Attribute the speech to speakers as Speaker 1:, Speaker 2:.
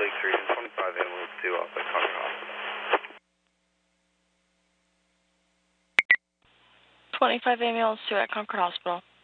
Speaker 1: Lake Region 25 ambulance 2 off at Concord Hospital.
Speaker 2: 25 ambulance 2 at Concord Hospital.